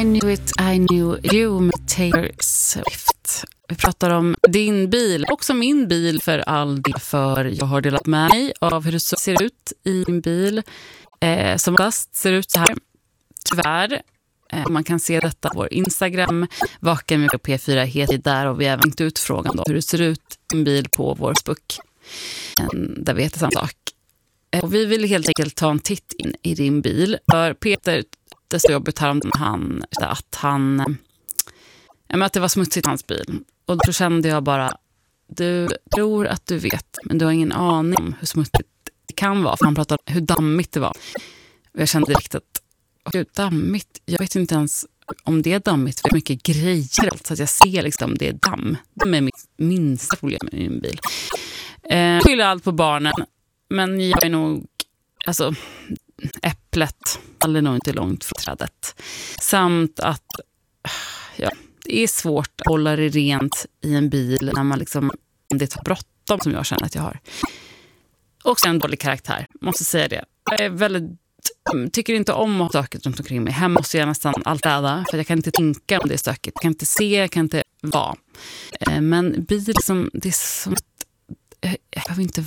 I knew it, I knew you med Taylor Swift. Vi pratar om din bil, också min bil för all del, för jag har delat med mig av hur det ser ut i din bil. Som oftast ser ut så här, tyvärr. Man kan se detta på vår Instagram, Vaken med P4 heter där, och vi har hängt ut frågan då hur det ser ut i en bil på vår Facebook. Där vi heter samma sak. Och vi vill helt enkelt ta en titt in i din bil. För Peter, det så jobbigt här om att det var smutsigt i hans bil. Och då kände jag bara, du tror att du vet, men du har ingen aning om hur smutsigt det kan vara. För han pratade om hur dammigt det var. Och jag kände direkt att, dammigt, jag vet inte ens om det är dammigt, för det är mycket grejer. Så att jag ser liksom, det är damm. Det är mitt minsta problem med min bil. Jag skyller allt på barnen, men jag är nog, alltså, äpplet faller nog inte långt från trädet. Samt att, det är svårt att hålla det rent i en bil när man liksom, det är bråttom som jag känner att jag har. Också en dålig karaktär, måste säga det. Jag är väldigt, tycker inte om att ha stökigt runt omkring mig. Hemma måste jag nästan allt äda, för jag kan inte tänka om det är stökigt. Jag kan inte se, jag kan inte vara. Men bil, liksom, det är som att jag behöver inte